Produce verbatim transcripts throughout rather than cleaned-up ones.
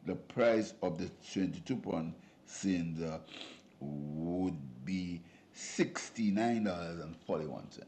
the price of the twenty-two pound cylinder would be sixty-nine dollars and forty-one cents.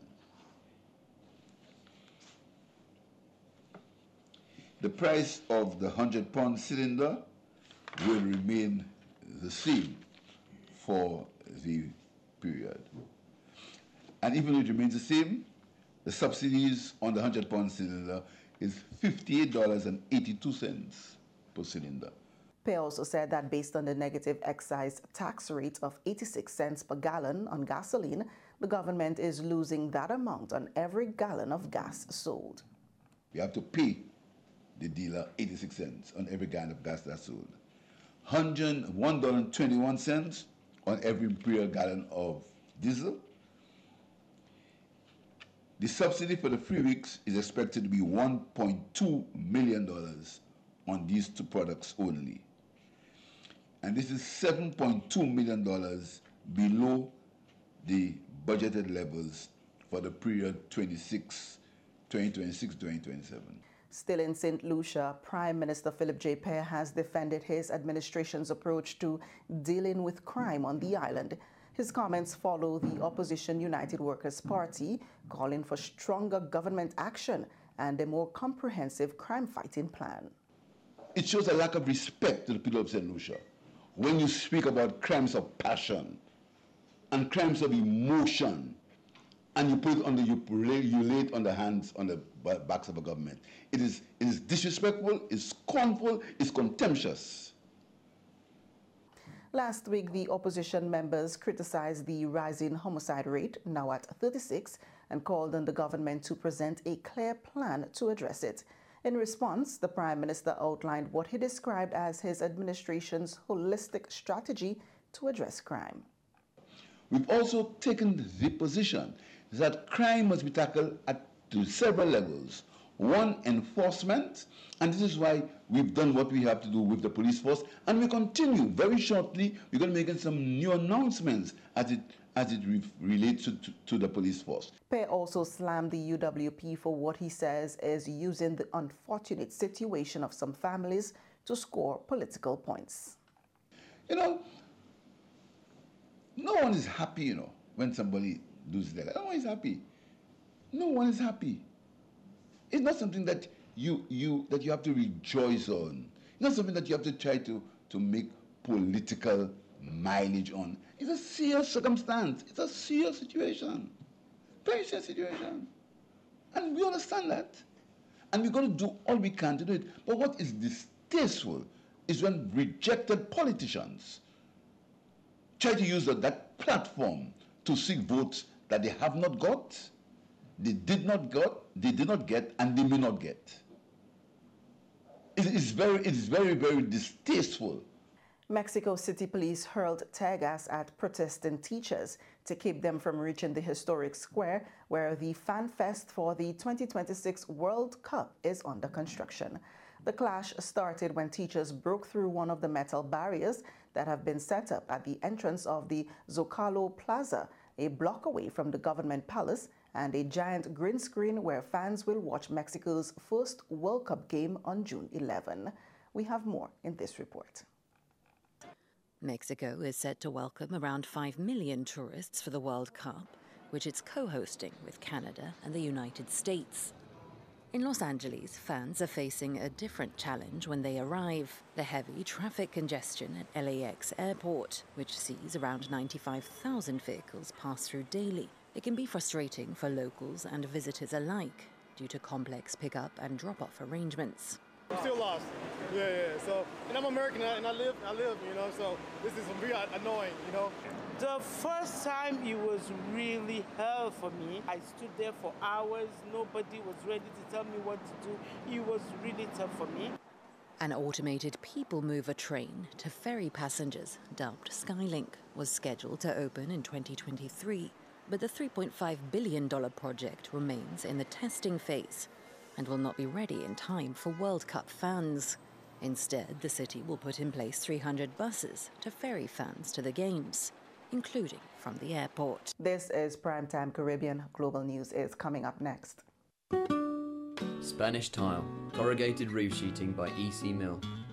The price of the one hundred pound cylinder will remain the same for the period. And even though it remains the same, the subsidies on the one hundred pound cylinder is fifty-eight dollars and eighty-two cents per cylinder. Pei also said that based on the negative excise tax rate of eighty-six cents per gallon on gasoline, the government is losing that amount on every gallon of gas sold. You have to pay the dealer eighty-six cents on every gallon of gas that's sold. one hundred one dollars and twenty-one cents on every imperial gallon of diesel. The subsidy for the three weeks is expected to be one point two million dollars on these two products only. And this is seven point two million dollars below the budgeted levels for the period twenty twenty-six to twenty twenty-seven. Still in Saint Lucia, Prime Minister Philip J. Pei has defended his administration's approach to dealing with crime on the island. His comments follow the opposition United Workers' Party calling for stronger government action and a more comprehensive crime-fighting plan. It shows a lack of respect to the people of Saint Lucia when you speak about crimes of passion and crimes of emotion, and you put it on the, you lay, you lay it on the hands, on the backs of the government. It is, it is disrespectful, it's scornful, it's contemptuous. Last week, the opposition members criticized the rising homicide rate, now at thirty-six, and called on the government to present a clear plan to address it. In response, the Prime Minister outlined what he described as his administration's holistic strategy to address crime. We've also taken the position that crime must be tackled at several levels. One, enforcement, and this is why we've done what we have to do with the police force, and we continue. Very shortly, we're going to make some new announcements as it, as it re relates to, to, to the police force. Pei also slammed the U W P for what he says is using the unfortunate situation of some families to score political points. You know, no one is happy, you know, when somebody does that. No one is happy. No one is happy. It's not something that you, you, that you have to rejoice on. It's not something that you have to try to, to make political mileage on. It's a serious circumstance. It's a serious situation. Very serious situation. And we understand that. And we're going to do all we can to do it. But what is distasteful is when rejected politicians try to use that, that platform to seek votes that they have not got, they did not got, they did not get, and they may not get. It is very, it is very, very distasteful. Mexico City Police hurled tear gas at protesting teachers to keep them from reaching the historic square where the Fan Fest for the twenty twenty-six World Cup is under construction. The clash started when teachers broke through one of the metal barriers that have been set up at the entrance of the Zocalo Plaza, a block away from the government palace, and a giant green screen where fans will watch Mexico's first World Cup game on June eleventh. We have more in this report. Mexico is set to welcome around five million tourists for the World Cup, which it's co-hosting with Canada and the United States. In Los Angeles, fans are facing a different challenge when they arrive: the heavy traffic congestion at L A X Airport, which sees around ninety-five thousand vehicles pass through daily. It can be frustrating for locals and visitors alike due to complex pick-up and drop-off arrangements. I'm still lost. Yeah, yeah. So, and I'm American, and I live, I live, you know. So this is really annoying, you know. The first time it was really hell for me. I stood there for hours. Nobody was ready to tell me what to do. It was really tough for me. An automated people mover train to ferry passengers, dubbed Skylink, was scheduled to open in twenty twenty-three. But the three point five billion dollars project remains in the testing phase and will not be ready in time for World Cup fans. Instead, the city will put in place three hundred buses to ferry fans to the games, including from the airport. This is Primetime Caribbean. Global News is coming up next. Spanish Tile, corrugated roof sheeting by E C Mill.